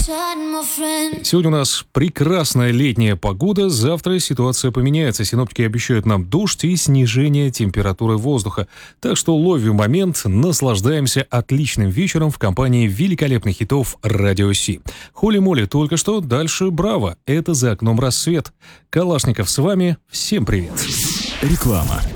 Сегодня у нас прекрасная летняя погода, завтра ситуация поменяется. Синоптики обещают нам дождь и снижение температуры воздуха. Так что ловим момент, наслаждаемся отличным вечером в компании великолепных хитов Радио Си. Холи-моли только что, дальше браво, это «За окном рассвет». Калашников с вами, всем привет. Реклама.